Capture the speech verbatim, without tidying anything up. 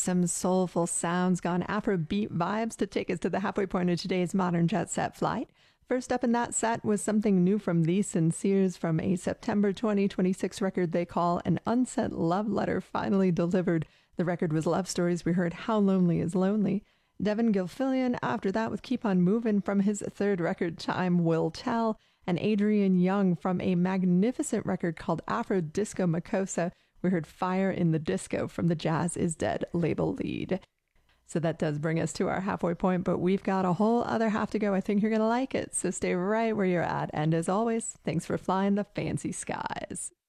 some soulful sounds, gone Afrobeat vibes to take us to the halfway point of today's modern jet set flight. First up in that set was something new from The Sinceres from a September twenty twenty-six record they call An Unsent Love Letter Finally Delivered. The record was Love Stories. We heard How Lonely Is Lonely. Devin Gilfillian after that with Keep On Movin' from his third record, Time Will Tell. And Adrian Young from a magnificent record called Afro Disco Makossa. We heard Fire in the Disco from the Jazz Is Dead label lead. So that does bring us to our halfway point, but we've got a whole other half to go. I think you're going to like it, so stay right where you're at. And as always, thanks for flying the fancy skies.